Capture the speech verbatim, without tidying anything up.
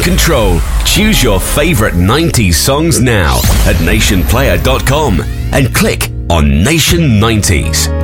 control. Choose your favorite nineties songs now at nation player dot com and click on Nation nineties.